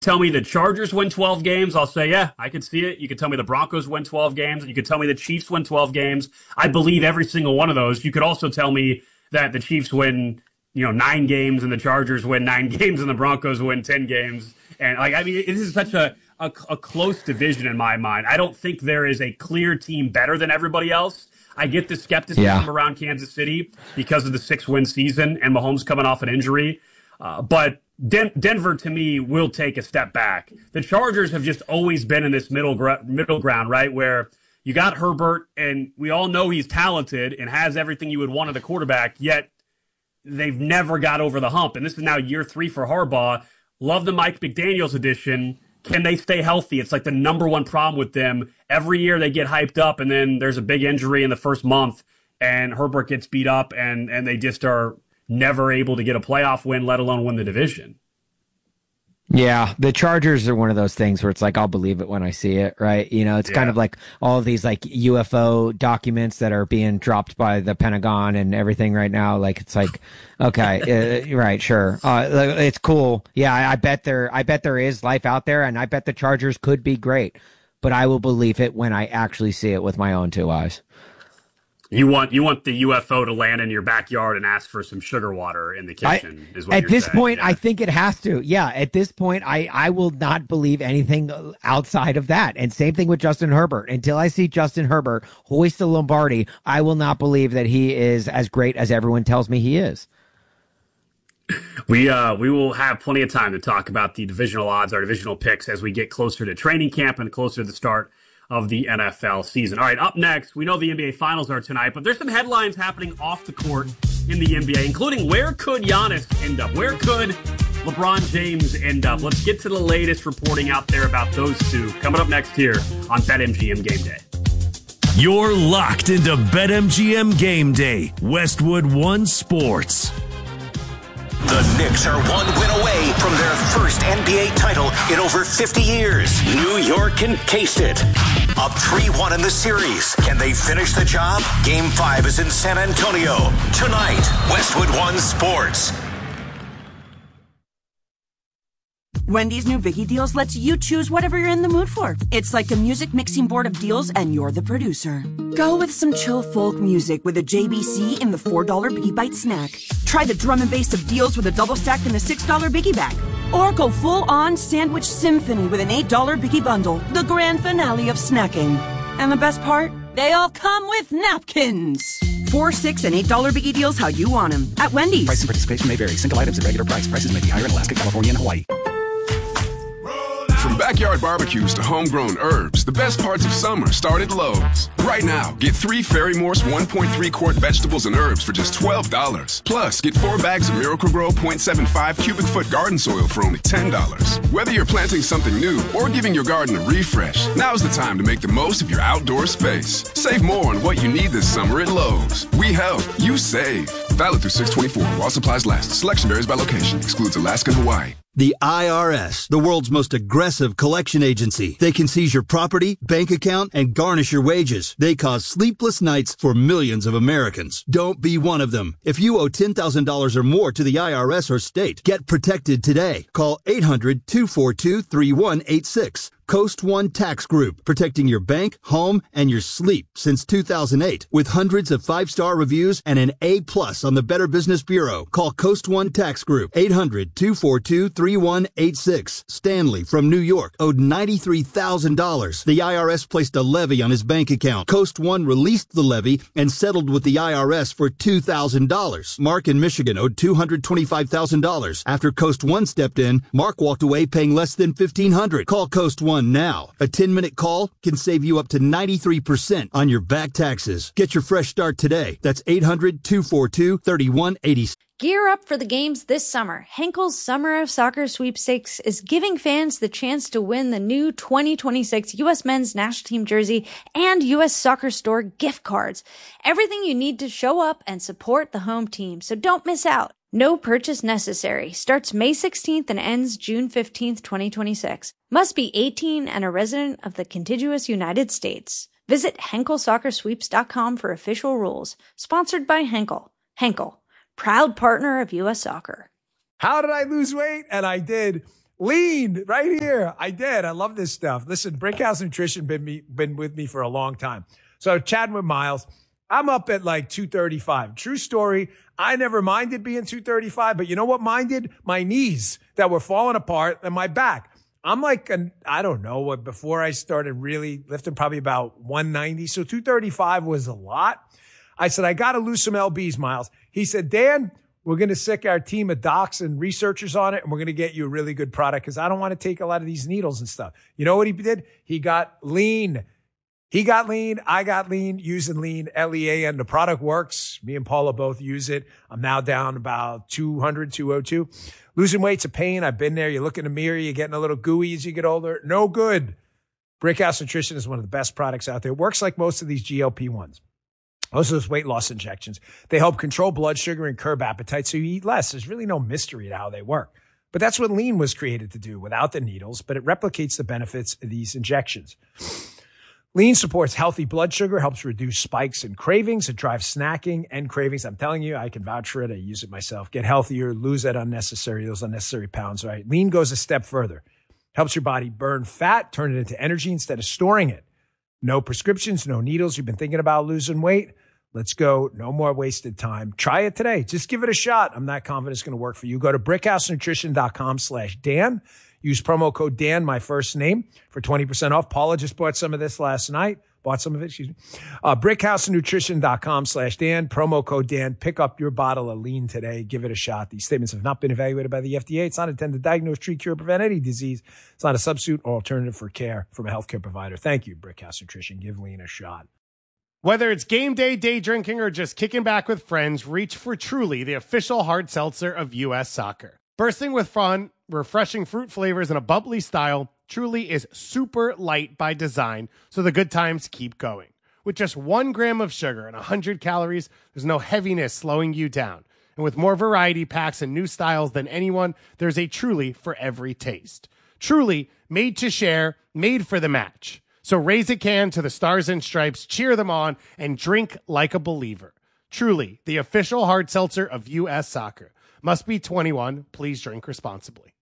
tell me the Chargers win 12 games, I'll say, yeah, I could see it. You could tell me the Broncos win 12 games. You could tell me the Chiefs win 12 games. I believe every single one of those. You could also tell me that the Chiefs win, 9 games and the Chargers win 9 games and the Broncos win 10 games. And it is such a close division in my mind. I don't think there is a clear team better than everybody else. I get the skepticism around Kansas City because of the 6-win season and Mahomes coming off an injury. But Denver, to me, will take a step back. The Chargers have just always been in this middle ground, right, where you got Herbert, and we all know he's talented and has everything you would want at a quarterback, yet they've never got over the hump. And this is now year 3 for Harbaugh. Love the Mike McDaniels edition. Can they stay healthy? It's like the number one problem with them. Every year they get hyped up, and then there's a big injury in the first month, and Herbert gets beat up, and they just are never able to get a playoff win, let alone win the division. Yeah, the Chargers are one of those things where it's like, I'll believe it when I see it, right? It's kind of like all of these like UFO documents that are being dropped by the Pentagon and everything right now. Like, it's like, okay, right, sure. It's cool. Yeah, I bet there is life out there, and I bet the Chargers could be great, but I will believe it when I actually see it with my own 2 eyes. You want the UFO to land in your backyard and ask for some sugar water in the kitchen, is what at you're this saying. point, I think it has to. Yeah, at this point, I will not believe anything outside of that. And same thing with Justin Herbert. Until I see Justin Herbert hoist the Lombardi, I will not believe that he is as great as everyone tells me he is. We will have plenty of time to talk about the divisional odds, our divisional picks, as we get closer to training camp and closer to the start of the NFL season. All right, up next, we know the NBA Finals are tonight, but there's some headlines happening off the court in the NBA, including where could Giannis end up? Where could LeBron James end up? Let's get to the latest reporting out there about those two. Coming up next here on BetMGM Game Day. You're locked into BetMGM Game Day, Westwood One Sports. The Knicks are 1 win away from their first NBA title in over 50 years. New York can taste it. Up 3-1 in the series. Can they finish the job? Game 5 is in San Antonio. Tonight, Westwood One Sports. Wendy's new Biggie Deals lets you choose whatever you're in the mood for. It's like a music mixing board of deals, and you're the producer. Go with some chill folk music with a JBC in the $4 Biggie Bite snack. Try the drum and bass of deals with a double stack in the $6 Biggie Bag. Or go full-on sandwich symphony with an $8 Biggie Bundle, the grand finale of snacking. And the best part? They all come with napkins. $4, $6, and $8 Biggie Deals how you want them. At Wendy's. Price and participation may vary. Single items at regular price. Prices may be higher in Alaska, California, and Hawaii. From backyard barbecues to homegrown herbs, the best parts of summer start at Lowe's. Right now, get 3 Ferry Morse 1.3 quart vegetables and herbs for just $12. Plus, get 4 bags of Miracle-Gro 0.75 cubic foot garden soil for only $10. Whether you're planting something new or giving your garden a refresh, now's the time to make the most of your outdoor space. Save more on what you need this summer at Lowe's. We help, you save. Valid through 6/24 while supplies last. Selection varies by location. Excludes Alaska and Hawaii. The IRS, the world's most aggressive collection agency. They can seize your property, bank account, and garnish your wages. They cause sleepless nights for millions of Americans. Don't be one of them. If you owe $10,000 or more to the IRS or state, get protected today. Call 800-242-3186. Coast One Tax Group, protecting your bank, home, and your sleep since 2008. With hundreds of 5-star reviews and an A+ on the Better Business Bureau. Call Coast One Tax Group, 800-242-3186. Stanley from New York owed $93,000. The IRS placed a levy on his bank account. Coast One released the levy and settled with the IRS for $2,000. Mark in Michigan owed $225,000. After Coast One stepped in, Mark walked away paying less than $1,500. Call Coast One now. A 10-minute call can save you up to 93% on your back taxes. Get your fresh start today. That's 800-242-3186. Gear up for the games this summer. Henkel's Summer of Soccer Sweepstakes is giving fans the chance to win the new 2026 U.S. Men's National Team jersey and U.S. Soccer Store gift cards. Everything you need to show up and support the home team, so don't miss out. No purchase necessary. Starts May 16th and ends June 15th, 2026. Must be 18 and a resident of the contiguous United States. Visit HenkelSoccerSweeps.com for official rules. Sponsored by Henkel. Henkel, proud partner of U.S. Soccer. How did I lose weight? And I did. Lean right here. I did. I love this stuff. Listen, Brickhouse Nutrition been with me for a long time. So chatting with Miles, I'm up at like 235. True story. I never minded being 235, but you know what minded? My knees that were falling apart and my back. I'm like, I don't know what, before I started really lifting, probably about 190. So 235 was a lot. I said, I got to lose some LBs, Miles. He said, Dan, we're going to sick our team of docs and researchers on it, and we're going to get you a really good product because I don't want to take a lot of these needles and stuff. You know what he did? He got lean. He got lean. I got lean, using lean, Lean. The product works. Me and Paula both use it. I'm now down about 200, 202. Losing weight's a pain. I've been there. You look in the mirror, you're getting a little gooey as you get older. No good. Brickhouse Nutrition is one of the best products out there. It works like most of these GLP-1s. Most of those weight loss injections. They help control blood sugar and curb appetite so you eat less. There's really no mystery to how they work. But that's what lean was created to do without the needles, but it replicates the benefits of these injections. Lean supports healthy blood sugar, helps reduce spikes and cravings. It drives snacking and cravings. I'm telling you, I can vouch for it. I use it myself. Get healthier, lose those unnecessary pounds, right? Lean goes a step further. Helps your body burn fat, turn it into energy instead of storing it. No prescriptions, no needles. You've been thinking about losing weight? Let's go. No more wasted time. Try it today. Just give it a shot. I'm not confident it's going to work for you. Go to brickhousenutrition.com/Dan. Use promo code Dan, my first name, for 20% off. Paula just bought some of this last night. Brickhousenutrition.com/Dan. Promo code Dan. Pick up your bottle of lean today. Give it a shot. These statements have not been evaluated by the FDA. It's not intended to diagnose, treat, cure, prevent any disease. It's not a substitute or alternative for care from a healthcare provider. Thank you, Brickhouse Nutrition. Give lean a shot. Whether it's game day, day drinking, or just kicking back with friends, reach for Truly, the official hard seltzer of U.S. Soccer. Bursting with fun, refreshing fruit flavors, and a bubbly style, Truly is super light by design, so the good times keep going. With just 1 gram of sugar and 100 calories, there's no heaviness slowing you down. And with more variety packs and new styles than anyone, there's a Truly for every taste. Truly, made to share, made for the match. So raise a can to the Stars and Stripes, cheer them on, and drink like a believer. Truly, the official hard seltzer of U.S. Soccer. Must be 21. Please drink responsibly.